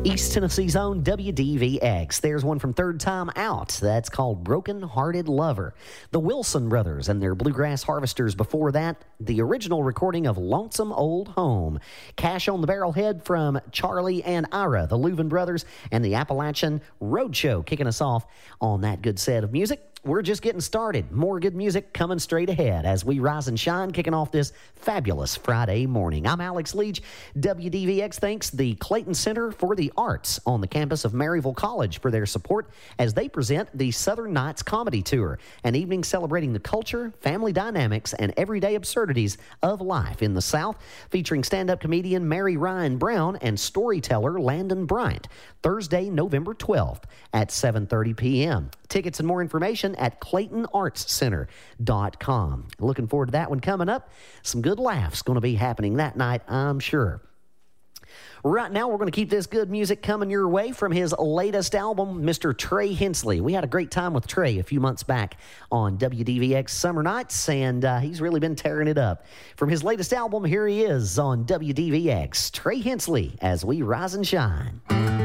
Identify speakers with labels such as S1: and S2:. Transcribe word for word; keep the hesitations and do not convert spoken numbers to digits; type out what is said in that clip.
S1: East Tennessee's own W D V X. There's one from Third Time Out. That's called Broken Hearted Lover. The Wilson Brothers and their Bluegrass Harvesters before that, the original recording of Lonesome Old Home. Cash on the Barrelhead from Charlie and Ira, the Leuven Brothers, and the Appalachian Roadshow kicking us off on that good set of music. We're just getting started. More good music coming straight ahead as we rise and shine, kicking off this fabulous Friday morning. I'm Alex Leach. W D V X thanks the Clayton Center for the Arts on the campus of Maryville College for their support as they present the Southern Nights Comedy Tour, an evening celebrating the culture, family dynamics, and everyday absurdities of life in the South, featuring stand-up comedian Mary Ryan Brown and storyteller Landon Bryant. Thursday, November twelfth at seven thirty p.m. Tickets and more information at clayton arts center dot com. Looking forward to that one coming up. Some good laughs going to be happening that night, I'm sure. Right now, we're going to keep this good music coming your way from his latest album, Mister Trey Hensley. We had a great time with Trey a few months back on W D V X Summer Nights, and uh, he's really been tearing it up. From his latest album, here he is on W D V X, Trey Hensley, as we rise and shine.